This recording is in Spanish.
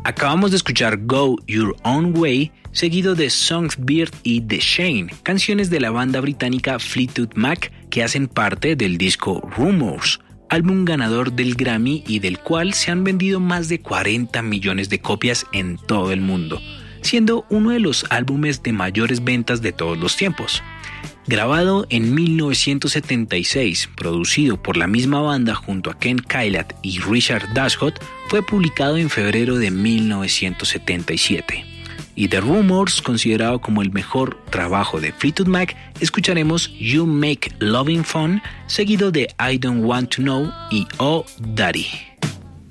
Acabamos de escuchar Go Your Own Way, seguido de Songbird y The Shane, canciones de la banda británica Fleetwood Mac que hacen parte del disco Rumours, álbum ganador del Grammy y del cual se han vendido más de 40 millones de copias en todo el mundo, siendo uno de los álbumes de mayores ventas de todos los tiempos. Grabado en 1976, producido por la misma banda junto a Ken Kailath y Richard Dashwood, fue publicado en febrero de 1977. Y The Rumours, considerado como el mejor trabajo de Fleetwood Mac, escucharemos You Make Loving Fun, seguido de I Don't Want to Know y Oh Daddy.